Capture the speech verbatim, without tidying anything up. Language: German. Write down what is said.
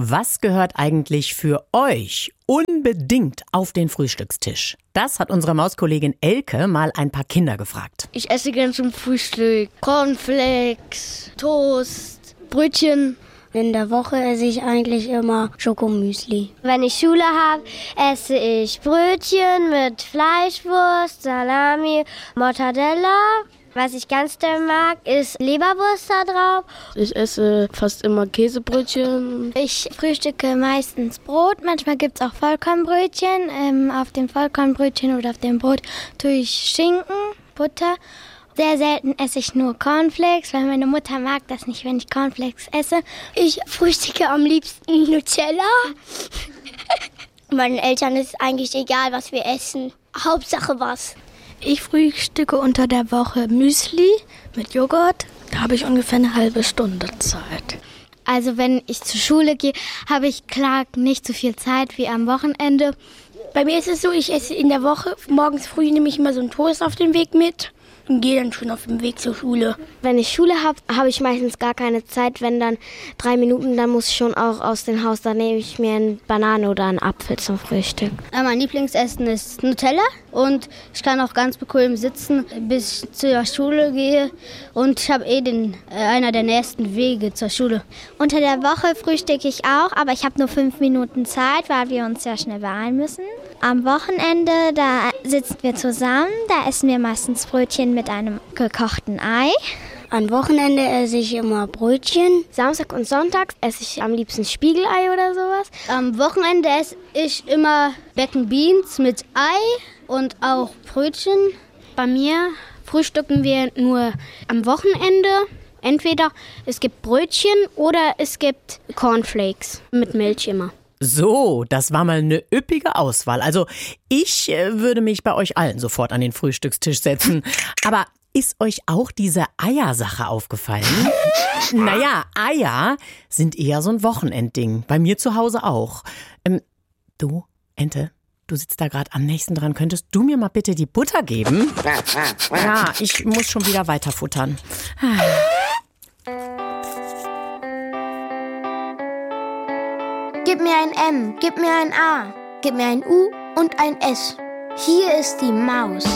Was gehört eigentlich für euch unbedingt auf den Frühstückstisch? Das hat unsere Mauskollegin Elke mal ein paar Kinder gefragt. Ich esse gern zum Frühstück Cornflakes, Toast, Brötchen. In der Woche esse ich eigentlich immer Schokomüsli. Wenn ich Schule habe, esse ich Brötchen mit Fleischwurst, Salami, Mortadella. Was ich ganz doll mag, ist Leberwurst da drauf. Ich esse fast immer Käsebrötchen. Ich frühstücke meistens Brot. Manchmal gibt es auch Vollkornbrötchen. Ähm, auf dem Vollkornbrötchen oder auf dem Brot tue ich Schinken, Butter. Sehr selten esse ich nur Cornflakes, weil meine Mutter mag das nicht, wenn ich Cornflakes esse. Ich frühstücke am liebsten Nutella. Meinen Eltern ist eigentlich egal, was wir essen. Hauptsache was. Ich frühstücke unter der Woche Müsli mit Joghurt. Da habe ich ungefähr eine halbe Stunde Zeit. Also wenn ich zur Schule gehe, habe ich klar nicht so viel Zeit wie am Wochenende. Bei mir ist es so, ich esse in der Woche, morgens früh nehme ich immer so einen Toast auf den Weg mit und gehe dann schon auf dem Weg zur Schule. Wenn ich Schule habe, habe ich meistens gar keine Zeit. Wenn dann drei Minuten, dann muss ich schon auch aus dem Haus. Dann nehme ich mir eine Banane oder einen Apfel zum Frühstück. Mein Lieblingsessen ist Nutella und ich kann auch ganz bequem sitzen, bis ich zur Schule gehe. Und ich habe eh den, äh, einer der nächsten Wege zur Schule. Unter der Woche frühstücke ich auch, aber ich habe nur fünf Minuten Zeit, weil wir uns ja schnell beeilen müssen. Am Wochenende, da sitzen wir zusammen, da essen wir meistens Brötchen mit einem gekochten Ei. Am Wochenende esse ich immer Brötchen. Samstag und Sonntag esse ich am liebsten Spiegelei oder sowas. Am Wochenende esse ich immer Bacon Beans mit Ei und auch Brötchen. Bei mir frühstücken wir nur am Wochenende. Entweder es gibt Brötchen oder es gibt Cornflakes mit Milch immer. So, das war mal eine üppige Auswahl. Also ich äh, würde mich bei euch allen sofort an den Frühstückstisch setzen. Aber ist euch auch diese Eiersache aufgefallen? Naja, Eier sind eher so ein Wochenendding. Bei mir zu Hause auch. Ähm, du, Ente, du sitzt da gerade am nächsten dran. Könntest du mir mal bitte die Butter geben? Ja, ich muss schon wieder weiter futtern. Gib mir ein M, gib mir ein A, gib mir ein U und ein S. Hier ist die Maus.